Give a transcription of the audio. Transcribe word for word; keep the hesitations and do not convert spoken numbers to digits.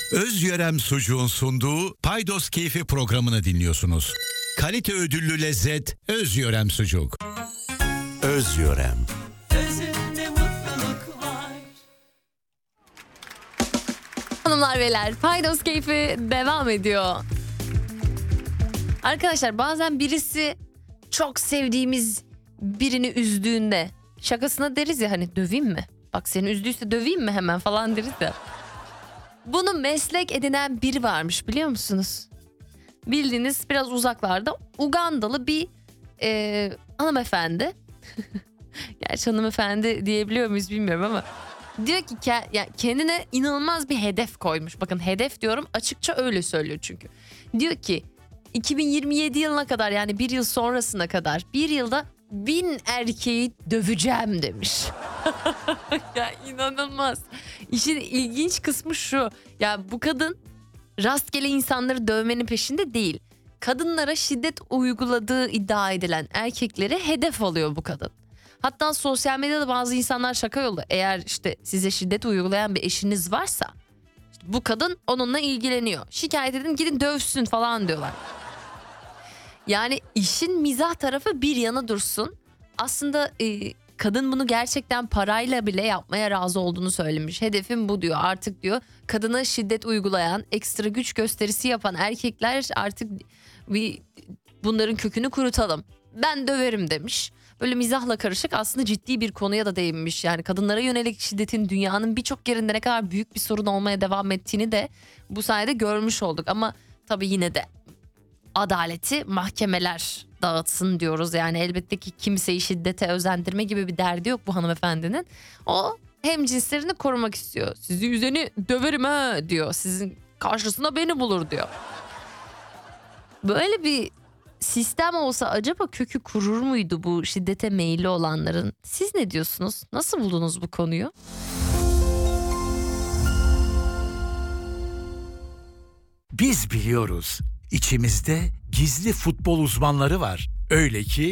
Özyörem Sucuğun sunduğu Paydos Keyfi programını dinliyorsunuz. Kalite ödüllü lezzet Özyörem Sucuk. Özyörem. Özünde mutluluk var. Hanımlar beyler, Paydos Keyfi devam ediyor. Arkadaşlar bazen birisi çok sevdiğimiz birini üzdüğünde şakasına deriz ya, hani döveyim mi? Bak seni üzdüyse döveyim mi hemen falan deriz ya. Bunu meslek edinen biri varmış, biliyor musunuz? Bildiğiniz biraz uzaklarda Ugandalı bir e, hanımefendi. Gerçi hanımefendi diyebiliyor muyuz bilmiyorum ama. Diyor ki yani kendine inanılmaz bir hedef koymuş. Bakın hedef diyorum, açıkça öyle söylüyor çünkü. Diyor ki iki bin yirmi yedi yılına kadar, yani bir yıl sonrasına kadar, bir yılda bin erkeği döveceğim demiş. Ya inanılmaz. İşin ilginç kısmı şu. Ya bu kadın rastgele insanları dövmenin peşinde değil. Kadınlara şiddet uyguladığı iddia edilen erkekleri hedef alıyor bu kadın. Hatta sosyal medyada bazı insanlar şaka yolu. Eğer işte size şiddet uygulayan bir eşiniz varsa işte bu kadın onunla ilgileniyor. Şikayet edin, gidin dövsün falan diyorlar. Yani işin mizah tarafı bir yana dursun. Aslında e, kadın bunu gerçekten parayla bile yapmaya razı olduğunu söylemiş. Hedefim bu diyor, artık diyor kadına şiddet uygulayan, ekstra güç gösterisi yapan erkekler artık bir bunların kökünü kurutalım. Ben döverim demiş. Böyle mizahla karışık aslında ciddi bir konuya da değinmiş. Yani kadınlara yönelik şiddetin dünyanın birçok yerinde ne kadar büyük bir sorun olmaya devam ettiğini de bu sayede görmüş olduk. Ama tabii yine de adaleti mahkemeler dağıtsın diyoruz. Yani elbette ki kimseyi şiddete özendirme gibi bir derdi yok bu hanımefendinin. O hem cinslerini korumak istiyor. Sizi yüzeni döverim ha diyor. Sizin karşısına beni bulur diyor. Böyle bir sistem olsa acaba kökü kurur muydu bu şiddete meyilli olanların? Siz ne diyorsunuz? Nasıl buldunuz bu konuyu? Biz biliyoruz. İçimizde gizli futbol uzmanları var. Öyle ki